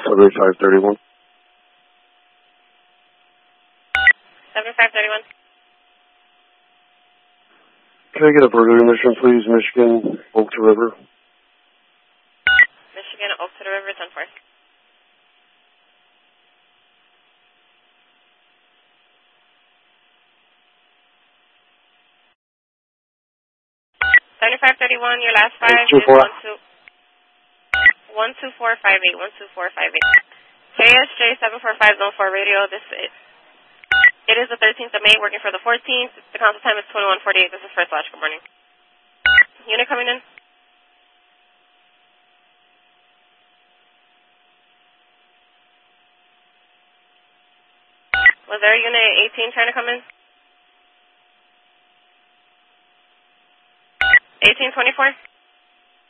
7531. 7531. Can I get a further emission, please? Michigan, Oak to River. Michigan, Oak to the River, 10-4. 7531, your last five is 12458, 12458. JSJ 745 Zone 4 Radio, it is the 13th of May, working for the 14th. The console time is 21:48. This is First Watch. Good morning. Unit coming in. Was there a unit 18 trying to come in? 1824?